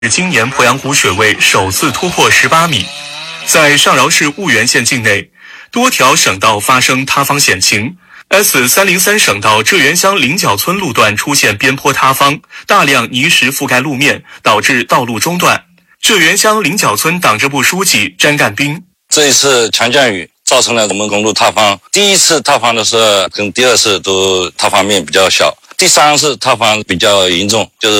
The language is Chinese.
今年鄱阳湖水位首次突破18米。在上饶市婺源县境内，多条省道发生塌方险情。S303 省道浙源乡菱角村路段出现边坡塌方，大量泥石覆盖路面，导致道路中断。浙源乡菱角村党支部书记詹干兵： 这一次强降雨造成了我们公路塌方，第一次塌方的时候跟第二次都塌方面比较小，第三次塌方比较严重，就是